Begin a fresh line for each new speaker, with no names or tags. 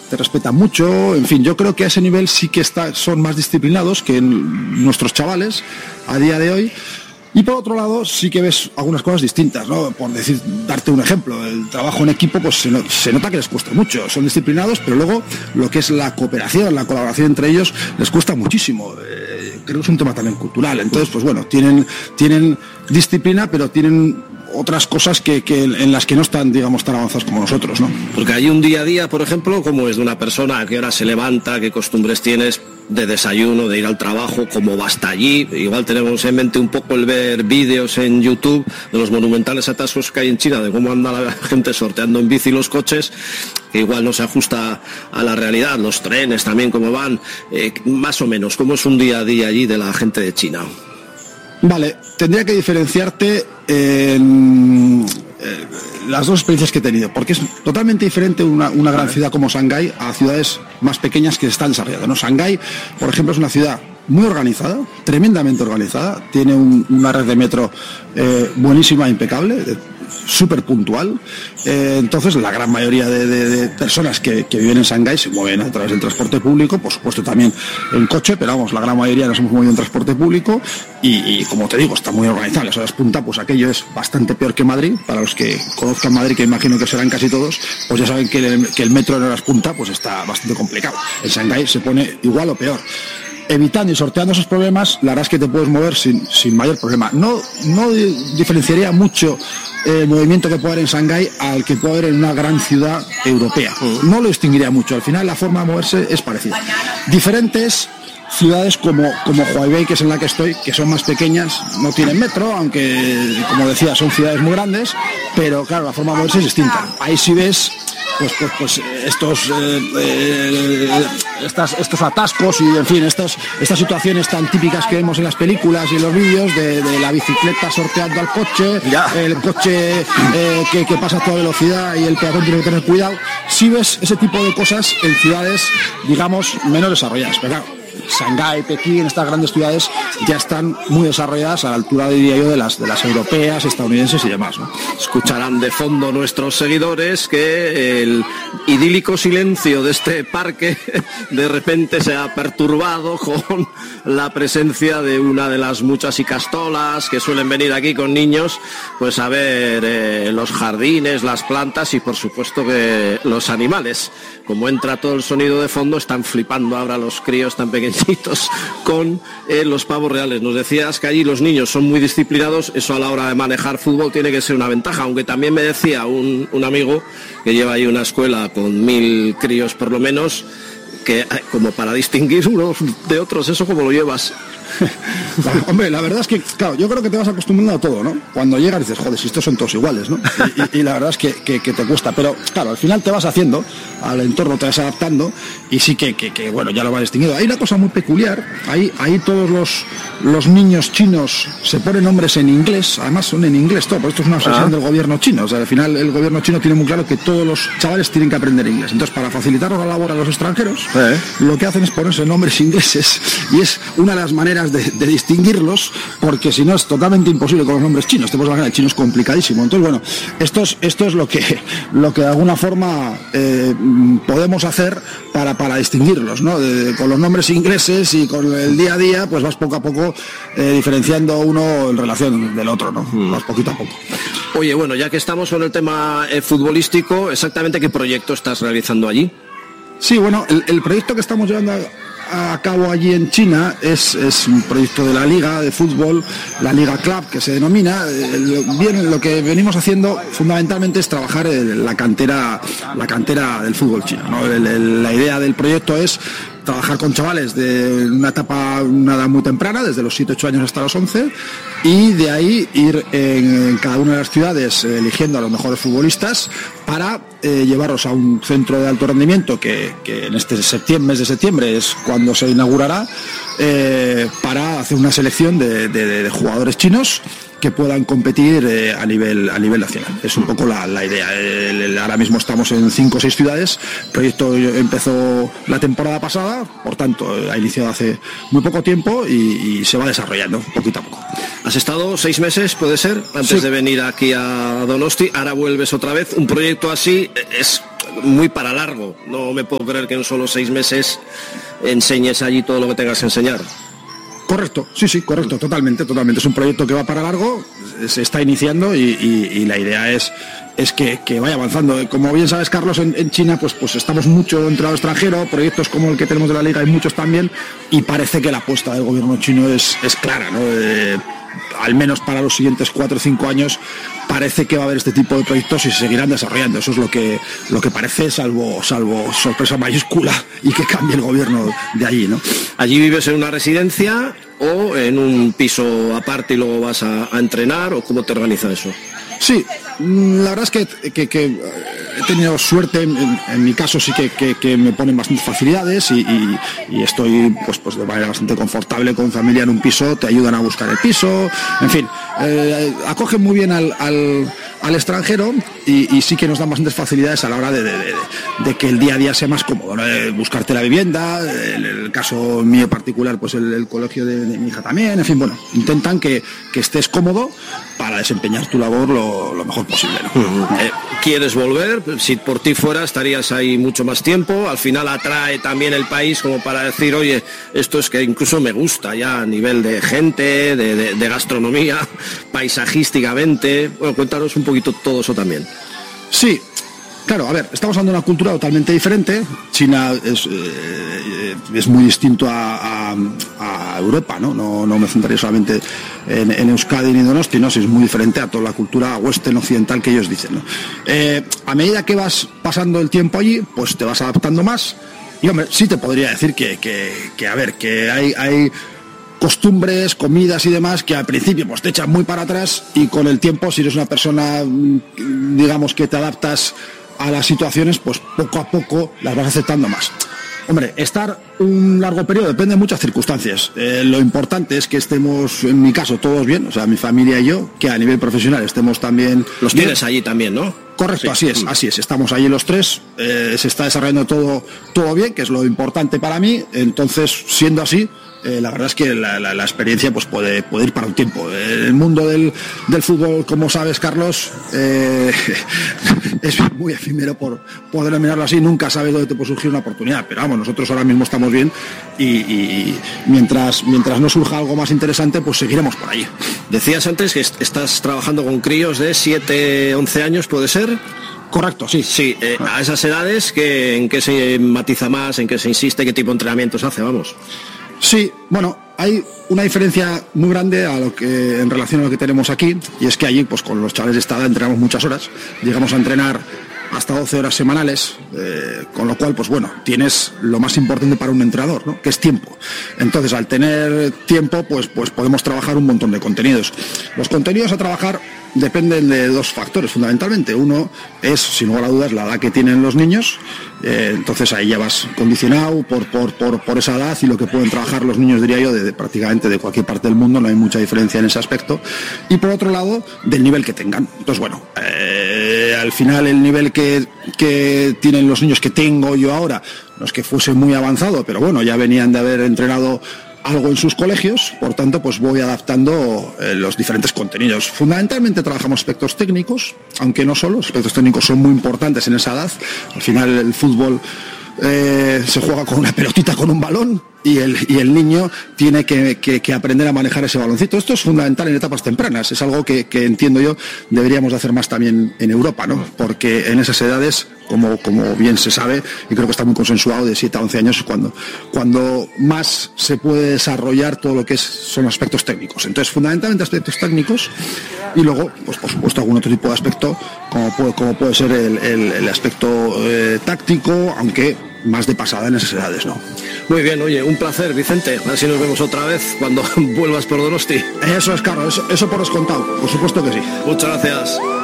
te respetan mucho, en fin, yo creo que a ese nivel sí que son más disciplinados que nuestros chavales a día de hoy. Y por otro lado, sí que ves algunas cosas distintas, ¿no? Por darte un ejemplo, el trabajo en equipo, pues se nota que les cuesta mucho. Son disciplinados, pero luego lo que es la cooperación, la colaboración entre ellos, les cuesta muchísimo. Creo que es un tema también cultural. Entonces, pues bueno, tienen disciplina, pero tienen otras cosas que en las que no están, digamos, tan avanzados como nosotros, ¿no?
Porque hay un día a día, por ejemplo, cómo es de una persona, a qué hora se levanta, qué costumbres tienes de desayuno, de ir al trabajo, cómo va hasta allí. Igual tenemos en mente un poco el ver vídeos en YouTube de los monumentales atascos que hay en China, de cómo anda la gente sorteando en bici los coches, que igual no se ajusta a la realidad, los trenes también cómo van, más o menos, cómo es un día a día allí de la gente de China.
Vale, tendría que diferenciarte en las dos experiencias que he tenido, porque es totalmente diferente una gran ciudad como Shanghái a ciudades más pequeñas que se están desarrollando, ¿no? Shanghái, por ejemplo, es una ciudad muy organizada, tremendamente organizada, tiene una red de metro buenísima, impecable, súper puntual. Entonces la gran mayoría de personas que viven en Shanghái se mueven a través del transporte público, por supuesto también en coche, pero vamos, la gran mayoría nos hemos movido en transporte público y como te digo, está muy organizado. Las horas punta, pues aquello es bastante peor que Madrid. Para los que conozcan Madrid, que imagino que serán casi todos, pues ya saben que el metro en horas punta pues está bastante complicado. En Shanghái se pone igual o peor. Evitando y sorteando esos problemas, la verdad es que te puedes mover sin mayor problema. No diferenciaría mucho el movimiento que puede haber en Shanghái al que puede haber en una gran ciudad europea. No lo distinguiría mucho. Al final la forma de moverse es parecida. Diferentes ciudades como Huaibei, que es en la que estoy, que son más pequeñas, no tienen metro, aunque, como decía, son ciudades muy grandes, pero claro, la forma de moverse es distinta. Ahí sí ves pues estos atascos y, en fin, estas situaciones tan típicas que vemos en las películas y en los vídeos de la bicicleta sorteando al coche, el coche que pasa a toda velocidad y el peatón tiene que tener cuidado. Sí ves ese tipo de cosas en ciudades, digamos, menos desarrolladas, pero claro, Shanghái, Pekín, estas grandes ciudades ya están muy desarrolladas a la altura, diría yo, de las europeas, estadounidenses y demás, ¿no?
Escucharán de fondo nuestros seguidores que el idílico silencio de este parque de repente se ha perturbado con la presencia de una de las muchas icastolas que suelen venir aquí con niños, pues a ver los jardines, las plantas y por supuesto que los animales. Como entra todo el sonido de fondo, están flipando ahora los críos tan pequeñitos con los pavos reales. Nos decías que allí los niños son muy disciplinados, eso a la hora de manejar fútbol tiene que ser una ventaja, aunque también me decía un amigo que lleva ahí una escuela con 1000 críos por lo menos, que como para distinguir unos de otros, ¿eso cómo lo llevas?
Hombre, la verdad es que, claro, yo creo que te vas acostumbrando a todo, ¿no? Cuando llegas dices, joder, si estos son todos iguales, ¿no? Y la verdad es que te cuesta, pero claro, al final te vas haciendo, al entorno te vas adaptando y sí que bueno, ya lo vas distinguiendo. Hay una cosa muy peculiar, ahí todos los niños chinos se ponen nombres en inglés, además son en inglés todo, porque esto es una obsesión del gobierno chino, o sea, al final el gobierno chino tiene muy claro que todos los chavales tienen que aprender inglés. Entonces, para facilitarnos la labor a los extranjeros, lo que hacen es ponerse nombres ingleses y es una de las maneras de distinguirlos, porque si no es totalmente imposible con los nombres chinos. Te puedes imaginar, el chino es complicadísimo. Entonces, bueno, esto es lo que de alguna forma podemos hacer para distinguirlos, ¿no? Con los nombres ingleses y con el día a día, pues vas poco a poco diferenciando uno en relación del otro, ¿no? Vas poquito a poco.
Oye, bueno, ya que estamos con el tema futbolístico, ¿exactamente qué proyecto estás realizando allí?
Sí, bueno, el proyecto que estamos llevando a cabo allí en China es un proyecto de la Liga de Fútbol, la Liga Club, que se denomina. Lo que venimos haciendo fundamentalmente es trabajar la cantera del fútbol chino, ¿no? La idea del proyecto es trabajar con chavales de una edad muy temprana, desde los 7-8 años hasta los 11, y de ahí ir en cada una de las ciudades eligiendo a los mejores futbolistas para llevarlos a un centro de alto rendimiento que en este mes de septiembre es cuando se inaugurará, para hacer una selección de jugadores chinos que puedan competir a nivel nacional. Es un poco la idea. Ahora mismo estamos en 5 o 6 ciudades. El proyecto empezó la temporada pasada, por tanto ha iniciado hace muy poco tiempo y se va desarrollando poquito a poco.
Has estado 6 meses, puede ser, antes de venir aquí a Donosti. Ahora vuelves otra vez. Un proyecto así es muy para largo. No me puedo creer que en solo 6 meses enseñes allí todo lo que tengas que enseñar.
Correcto, sí, correcto, totalmente. Es un proyecto que va para largo, se está iniciando y la idea es que vaya avanzando. Como bien sabes, Carlos, en China pues estamos mucho dentro del extranjero, proyectos como el que tenemos de la Liga hay muchos también, y parece que la apuesta del gobierno chino es clara, ¿no? Al menos para los siguientes 4 o 5 años parece que va a haber este tipo de proyectos y se seguirán desarrollando. Eso es lo que parece, salvo sorpresa mayúscula y que cambie el gobierno de allí, ¿no?
¿Allí vives en una residencia o en un piso aparte y luego vas a entrenar, o cómo te organiza eso?
Sí, la verdad es que he tenido suerte, en mi caso sí que me ponen bastantes facilidades y estoy pues de manera bastante confortable con familia en un piso, te ayudan a buscar el piso, en fin, acogen muy bien al extranjero y sí que nos dan bastantes facilidades a la hora de que el día a día sea más cómodo, ¿no? Buscarte la vivienda, el caso mío particular, pues el colegio de mi hija también, en fin, bueno, intentan que estés cómodo para desempeñar tu labor lo mejor posible, ¿no?
¿Quieres volver? Si por ti fuera estarías ahí mucho más tiempo. Al final atrae también el país como para decir, oye, esto es que incluso me gusta ya a nivel de gente, de gastronomía, paisajísticamente. Bueno, cuéntanos un poquito todo eso también.
Sí. Claro, a ver, estamos hablando de una cultura totalmente diferente. China es muy distinto a Europa, ¿no? No me centraría solamente en Euskadi ni Donosti, ¿no? Sí, es muy diferente a toda la cultura western occidental que ellos dicen, ¿no? A medida que vas pasando el tiempo allí, pues te vas adaptando más. Y hombre, sí te podría decir que hay costumbres, comidas y demás que al principio pues te echan muy para atrás, y con el tiempo, si eres una persona, digamos, que te adaptas a las situaciones, pues poco a poco las vas aceptando más. Hombre, estar un largo periodo depende de muchas circunstancias. Lo importante es que estemos, en mi caso, todos bien, o sea, mi familia y yo, que a nivel profesional estemos también.
Los tienes allí también, ¿no?
Correcto, sí. Así es. Estamos allí los tres, se está desarrollando todo bien, que es lo importante para mí. Entonces, siendo así, la verdad es que la experiencia pues puede ir para un tiempo. El mundo del fútbol, como sabes, Carlos, es muy efímero, por denominarlo así. Nunca sabes dónde te puede surgir una oportunidad, pero vamos, nosotros ahora mismo estamos bien y mientras no surja algo más interesante, pues seguiremos por ahí.
Decías antes que estás trabajando con críos de 7, 11 años, ¿puede ser?
Correcto, sí.
Sí, a esas edades, ¿en qué se matiza más, en qué se insiste, qué tipo de entrenamientos hace, vamos?
Sí, bueno, hay una diferencia muy grande en relación a lo que tenemos aquí, y es que allí, pues con los chavales de esta edad entrenamos muchas horas, llegamos a entrenar hasta 12 horas semanales, con lo cual, pues bueno, tienes lo más importante para un entrenador, ¿no? Que es tiempo. Entonces, al tener tiempo, pues podemos trabajar un montón de contenidos. Los contenidos a trabajar dependen de 2 factores, fundamentalmente. Uno es, sin lugar a dudas, la edad que tienen los niños. Entonces ahí ya vas condicionado por esa edad y lo que pueden trabajar los niños, diría yo, prácticamente de cualquier parte del mundo. No hay mucha diferencia en ese aspecto. Y por otro lado, del nivel que tengan. Entonces, bueno, al final el nivel que tienen los niños que tengo yo ahora, no es que fuese muy avanzado, pero bueno, ya venían de haber entrenado algo en sus colegios, por tanto, pues voy adaptando los diferentes contenidos. Fundamentalmente trabajamos aspectos técnicos, aunque no solo, los aspectos técnicos son muy importantes en esa edad. Al final el fútbol se juega con una pelotita, con un balón, y el niño tiene que aprender a manejar ese baloncito. Esto es fundamental en etapas tempranas, es algo que entiendo yo deberíamos de hacer más también en Europa, ¿no? Porque en esas edades, como bien se sabe, y creo que está muy consensuado, de 7 a 11 años es cuando más se puede desarrollar todo lo que son aspectos técnicos. Entonces, fundamentalmente aspectos técnicos, y luego, pues por supuesto, algún otro tipo de aspecto, como puede ser el aspecto táctico, aunque más de pasada en esas edades, ¿no?
Muy bien, oye, un placer, Vicente. A ver si nos vemos otra vez cuando vuelvas por Donosti.
Eso es, Carlos, eso por descontado, por supuesto que sí.
Muchas gracias.